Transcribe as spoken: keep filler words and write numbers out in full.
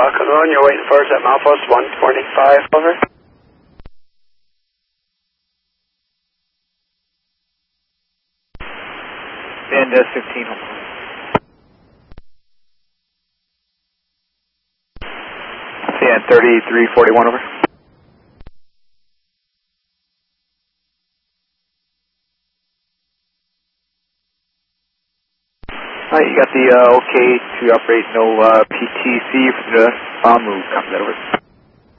Falcon one, you're waiting for us at Malpost one twenty-five, over. And uh, fifteen, over. Yeah, thirty-three forty-one, over. Alright, you got the uh, okay to operate no uh, P T C for the bomb move. Copy that, over.